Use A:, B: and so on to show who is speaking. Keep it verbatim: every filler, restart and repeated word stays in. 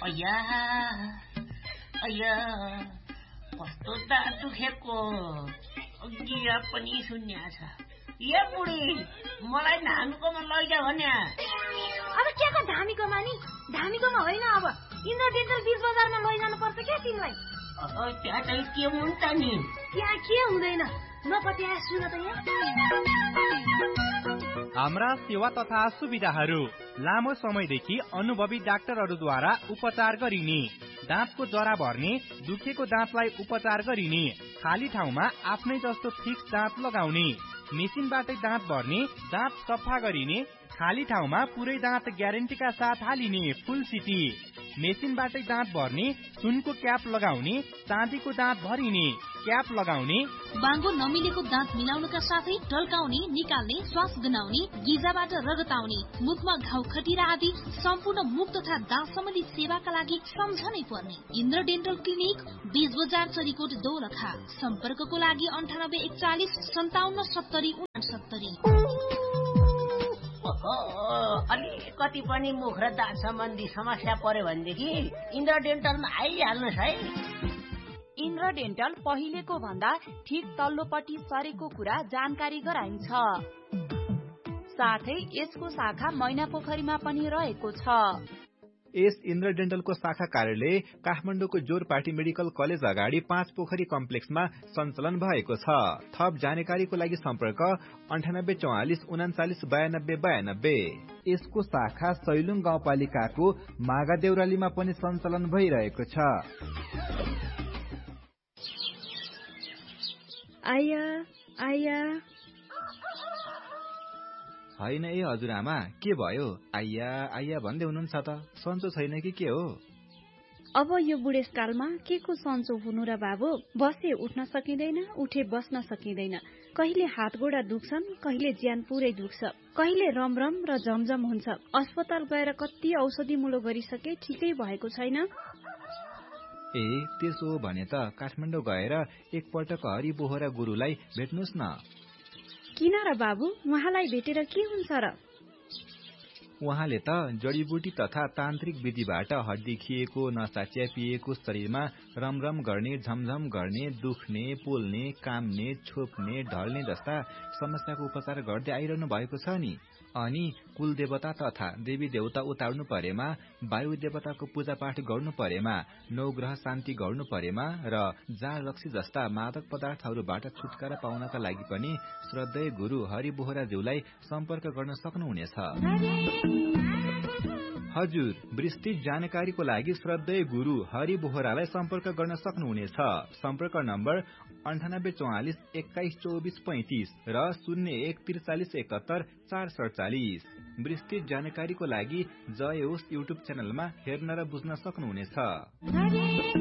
A: अया अया कस्तो दाँत दुखेको गिरा पनि सुन्या छ। ए बुढी मलाई धामीकोमा लैजा भन्या।
B: अब के को धामीकोमा नि? धामीकोमा होइन, अब इन्द्र डेन्टल बीच बजारमा लैजानु पर्छ क्या तिमीलाई।
A: त्यहाँ चाहिँ के हुन्छ नि?
B: त्यहाँ के हुँदैन, नपत्या सुन त यहाँ।
C: हाम्रा सेवा तथा सुविधाहरू लामो समयदेखि अनुभवी डाक्टरहरूद्वारा उपचार गरिने, दाँतको जरा भर्ने, दुखेको दाँतलाई उपचार गरिने, खाली ठाउँमा आफ्नै जस्तो फिक्स दाँत लगाउने, मेसिनबाटै दाँत भर्ने, दाँत सफा गरिने, खाली ठाउँमा पुरै दाँत ग्यारेन्टीका साथ हालिने फुल सिटी, मेसिनबाटै दाँत भर्ने, सुनको क्याप लगाउने, चाँदीको दाँत भरिने, क्याप लगाउने,
D: बाङ्गो नमिलेको दाँत मिलाउनका साथै ढल्काउने, निकाल्ने, श्वास गनाउने, गिजाबाट रगत आउने, मुखमा घाउ खटिरा आदि सम्पूर्ण मुख तथा दाँत सम्बन्धी सेवाका लागि सम्झनै पर्ने इन्द्र डेन्टल क्लिनिक, बीज बजार, चरीकोट, दोलखा। सम्पर्कको लागि अन्ठानब्बे एकचालिस सन्ताउन्न सत्तरी उनासत्तरी।
A: अलिकति पनि मुख र दाँत सम्बन्धी समस्या पर्यो भनेदेखि इन्द्र डेन्टलमा आइहाल्नुहोस् है।
E: इन्द्र डेन्टल पहिलेको भन्दा ठिक तल्लोपट्टि सरेको कुरा जानकारी गराइन्छ। साथै यसको शाखा मैना पोखरीमा पनि रहेको छ।
F: यस इन्द्र डेन्टलको शाखा कार्यालय काठमाडौँको जोरपाटी मेडिकल कलेज अगाडि पाँच पोखरी कम्प्लेक्समा सञ्चालन भएको छ। थप जानकारीको लागि सम्पर्क अन्ठानब्बे चौवालिस उनाचालिस बयानब्बे बयानब्बे। यसको शाखा सैलुङ गाउँपालिकाको मागा देउरालीमा पनि सञ्चालन भइरहेको छ।
B: आया आया
F: होइन ए हजुरआमा, के भयो? आइया आइया भन्दै हुनुहुन्छ त, सन्चो छैन कि के हो?
B: अब यो बुढेसकालमा के को सन्चो हुनु र बाबु? बसे उठ्न सकिँदैन, उठे बस्न सकिँदैन। कहिले हात गोडा दुख्छन्, कहिले ज्यान पुरै दुख्छ, कहिले रमरम र जमजम हुन्छ। अस्पताल गएर कति औषधि मुलो गरिसके, ठिकै भएको छैन।
F: ए त्यसो हो भने त काठमाडौँ गएर एकपटक हरि बोहरा गुरुलाई भेट्नुहोस् न।
B: किन र बाबु, उहाँलाई भेटेर के हुन्छ र?
F: उहाँले त जडीबुटी तथा तान्त्रिक विधिबाट हड्डी खिएको, नसा च्यापिएको शरीरमा रमरम गर्ने, झमझम गर्ने, दुख्ने, पोल्ने, काम्ने, छोप्ने, ढल्ने जस्ता समस्याको उपचार गर्दै आइरहनु भएको छ नि। अनि कुल देवता तथा देवी देवता उतार्नु परेमा, वायु देवताको पूजा पाठ गर्नु परेमा, नवग्रह शान्ति गर्नु परेमा र जाँड रक्सी जस्ता मादक पदार्थहरूबाट छुटकारा पाउनका लागि पनि श्रद्धेय गुरु हरि बोहराज्यूलाई सम्पर्क गर्न सक्नुहुनेछ। हजुर, विस्तृत जानकारीको लागि श्रद्धेय गुरु हरि बोहरालाई सम्पर्क गर्न सक्नुहुनेछ। सम्पर्क नम्बर अन्ठानब्बे चौवालिस एक्काइस चौबिस पैंतिस र शून्य एक त्रिचालिस एकहत्तर चार सडचालिस। विस्तृत जानकारीको लागि जय होस् युट्युब च्यानलमा हेर्न र बुझ्न सक्नुहुनेछ।